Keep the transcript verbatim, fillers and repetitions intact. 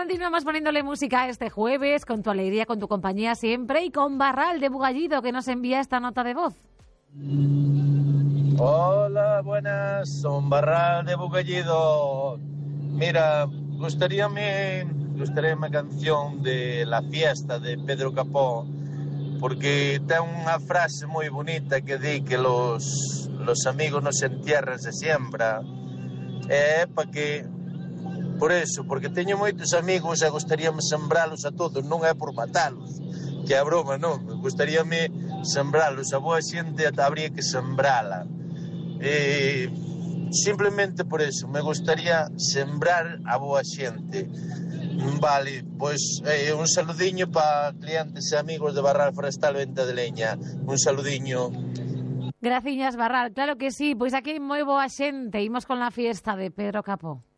Continuamos poniéndole música este jueves, con tu alegría, con tu compañía siempre, y con Barral de Bugallido, que nos envía esta nota de voz. Hola, buenas, son Barral de Bugallido. Mira, gustaríame, gustaríame a canción de La Fiesta de Pedro Capó, porque ten unha frase moi bonita que di que los, los amigos non se entierran, se siembra. É para que, por eso, porque teño moitos amigos e gustaríame sembralos a todos, non é por matalos, que é broma, non, gustaríame sembralos, a boa xente habría que sembrala. E simplemente por eso, me gustaría sembrar a boa xente. Vale, pois eh, un saludiño para clientes e amigos de Barral Forestal Venta de Leña. Un saludiño. Graciñas, Barral, claro que sí, pois aquí moi boa xente. Imos con La Fiesta de Pedro Capó.